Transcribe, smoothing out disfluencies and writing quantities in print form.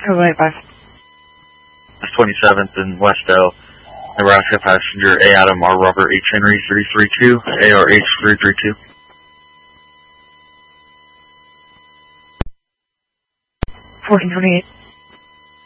Overnight 5. 27th in West L, Nebraska, passenger A. Adam R. Robert H. Henry 332, ARH 332. 1428.